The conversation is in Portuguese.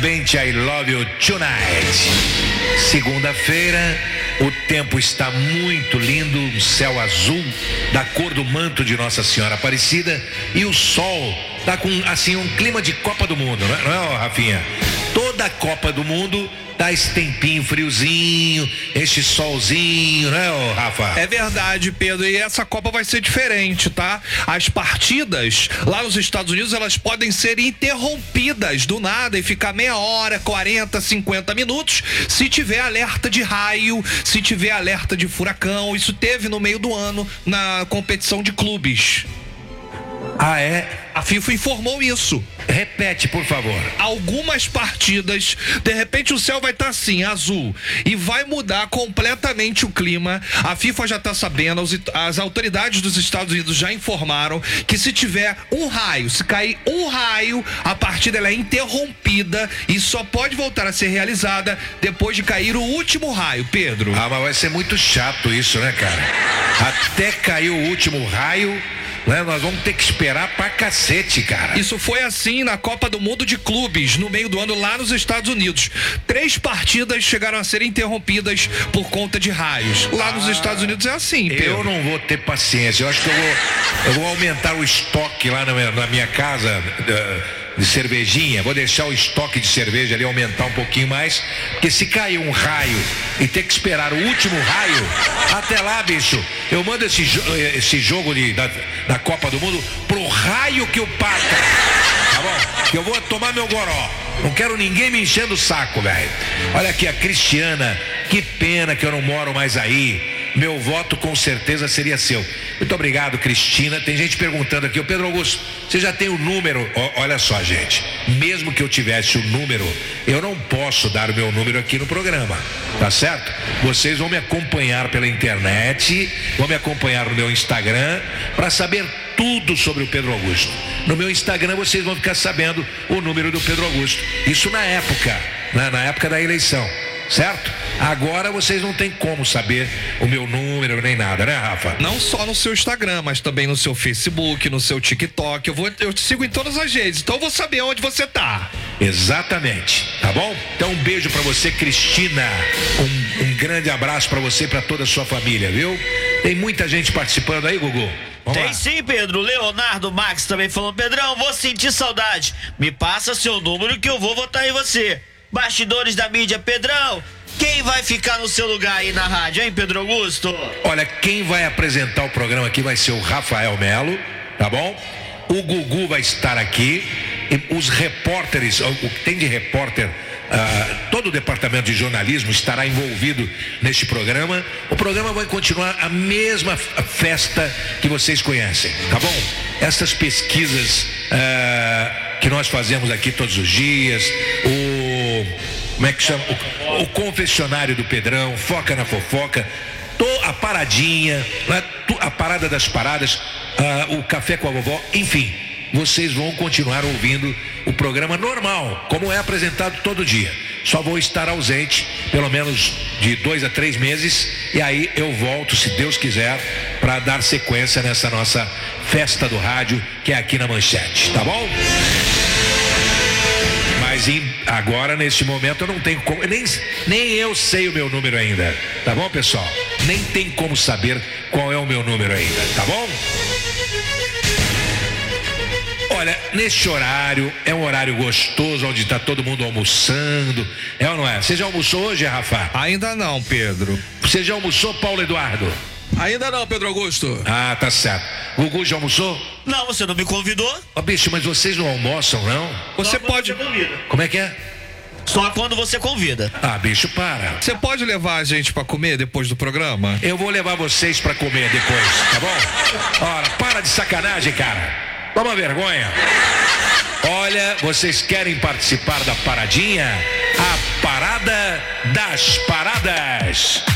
I Love You Tonight. Segunda-feira, o tempo está muito lindo, um céu azul, da cor do manto de Nossa Senhora Aparecida, e o sol tá com, assim, um clima de Copa do Mundo, não é, Rafinha? Toda a Copa do Mundo dá esse tempinho friozinho, este solzinho, né, Rafa? É verdade, Pedro, e essa Copa vai ser diferente, tá? As partidas lá nos Estados Unidos, elas podem ser interrompidas do nada e ficar meia hora, 40, 50 minutos, se tiver alerta de raio, se tiver alerta de furacão. Isso teve no meio do ano na competição de clubes. Ah, é? A FIFA informou isso. Repete, por favor. Algumas partidas, de repente o céu vai estar assim, azul, e vai mudar completamente o clima. A FIFA já está sabendo, as autoridades dos Estados Unidos já informaram que se tiver um raio, se cair um raio, a partida ela é interrompida e só pode voltar a ser realizada depois de cair o último raio, Pedro. Ah, mas vai ser muito chato isso, né, cara? Até cair o último raio, né, nós vamos ter que esperar pra cacete, cara. Isso foi assim na Copa do Mundo de Clubes, no meio do ano lá nos Estados Unidos. 3 partidas chegaram a ser interrompidas por conta de raios. Lá nos Estados Unidos é assim, Pedro. Eu não vou ter paciência. Eu acho que eu vou aumentar o estoque lá na minha casa de cervejinha. Vou deixar o estoque de cerveja ali aumentar um pouquinho mais, porque se cair um raio e ter que esperar o último raio, até lá, bicho, eu mando esse jogo da Copa do Mundo pro raio que eu parto, tá bom? Que eu vou tomar meu goró. Não quero ninguém me enchendo o saco, velho. Olha aqui a Cristiana, que pena que eu não moro mais aí. Meu voto com certeza seria seu. Muito obrigado, Cristina. Tem gente perguntando aqui, o Pedro Augusto, você já tem o número? Olha só, gente, mesmo que eu tivesse o número, eu não posso dar o meu número aqui no programa, tá certo? Vocês vão me acompanhar pela internet, vão me acompanhar no meu Instagram para saber tudo sobre o Pedro Augusto. No meu Instagram vocês vão ficar sabendo o número do Pedro Augusto. Isso na época da eleição, certo? Agora vocês não tem como saber o meu número nem nada, né, Rafa? Não só no seu Instagram, mas também no seu Facebook, no seu TikTok. Eu te sigo em todas as redes, então eu vou saber onde você tá. Exatamente, tá bom? Então um beijo pra você, Cristina. Um grande abraço pra você e pra toda a sua família, viu? Tem muita gente participando aí, Gugu? Tem lá. Sim, Pedro. Leonardo Max também falou: Pedrão, vou sentir saudade. Me passa seu número que eu vou votar em você. Bastidores da mídia, Pedrão, quem vai ficar no seu lugar aí na rádio, hein, Pedro Augusto? Olha, quem vai apresentar o programa aqui vai ser o Rafael Melo, tá bom? O Gugu vai estar aqui, e os repórteres, o que tem de repórter, todo o departamento de jornalismo estará envolvido neste programa. O programa vai continuar a mesma festa que vocês conhecem, tá bom? Essas pesquisas que nós fazemos aqui todos os dias, como é que chama? O confessionário do Pedrão, Foca na Fofoca, a paradinha, a parada das paradas, o café com a vovó, enfim, vocês vão continuar ouvindo o programa normal, como é apresentado todo dia. Só vou estar ausente pelo menos de 2 a 3 meses, e aí eu volto, se Deus quiser, para dar sequência nessa nossa festa do rádio, que é aqui na Manchete, tá bom? Mas agora, neste momento, eu não tenho como, nem eu sei o meu número ainda, tá bom, pessoal? Nem tem como saber qual é o meu número ainda, tá bom? Olha, neste horário, é um horário gostoso, onde está todo mundo almoçando, é ou não é? Você já almoçou hoje, Rafa? Ainda não, Pedro. Você já almoçou, Paulo Eduardo? Ainda não, Pedro Augusto. Ah, tá certo. Gugu já almoçou? Não, você não me convidou? Bicho, mas vocês não almoçam, não? Você pode... Como é que é? Só quando você convida. Ah, bicho, para. Você pode levar a gente pra comer depois do programa? Eu vou levar vocês pra comer depois, tá bom? Ora, para de sacanagem, cara. Toma vergonha. Olha, vocês querem participar da paradinha? A parada das paradas.